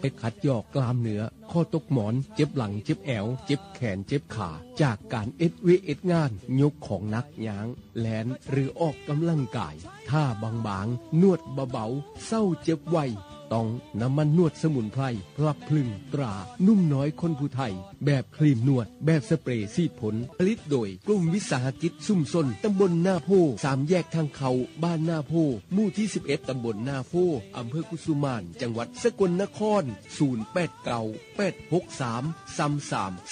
ไปขัดยอกกล้ามเนื้อข้อตกหมอนเจ็บหลังเจ็บแอวเจ็บแขนเจ็บขาจากการเอ็ดงานยกของหนักย้างแลนหรือออกกำลังกายท่าบางๆนวดเบาๆเศร้าเจ็บไวต้องน้ำมันนวดสมุนไพรพลับพลึงตรานุ่มน้อยคนผู้ไทยแบบครีมนวดแบบสเปรย์ซีดผลผลิตโดยกลุ่มวิสาหกิจซุ่มซนตำบลหน้าโพ3แยกทางเขาบ้านหน้าโพหมู่ที่11ตำบลหน้าโพอำเภอกุสุมานจังหวัดสกลนคร0898633333